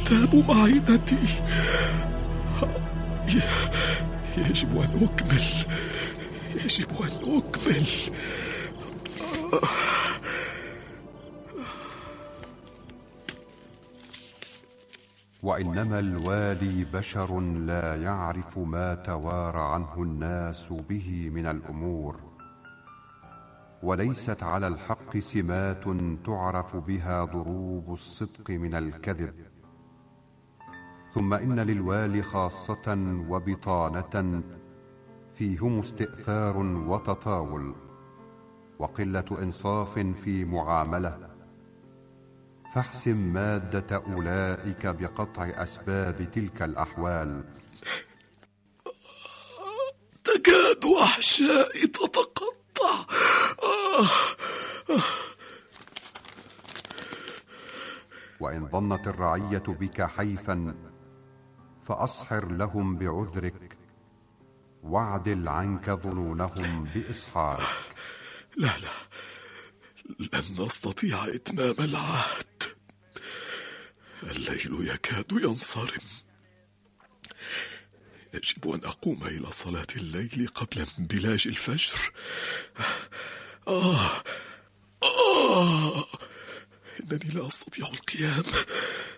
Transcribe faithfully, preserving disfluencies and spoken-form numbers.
كتاب معدتي. يجب أن أكمل، يجب أن أكمل. وإنما الوالي بشر لا يعرف ما توارى عنه الناس به من الأمور، وليست على الحق سمات تعرف بها ضروب الصدق من الكذب. ثم إن للوالي خاصة وبطانة فيهم استئثار وتطاول وقلة إنصاف في معاملة، فاحسم مادة أولئك بقطع أسباب تلك الأحوال. تكاد أحشائي تتقطع. آه. آه. وإن ظنت الرعية بك حيفا فأصحر لهم بعذرك، واعدل عنك ظنونهم بإصحارك. لا لا، لن نستطيع إتمام العهد. الليل يكاد ينصرم. يجب أن أقوم إلى صلاة الليل قبل انبلاج الفجر. آه آه إنني لا أستطيع القيام.